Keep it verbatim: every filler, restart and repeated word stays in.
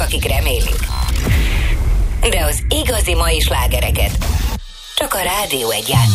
akik remélik. De az igazi mai slágereket csak a Rádió egy játsz.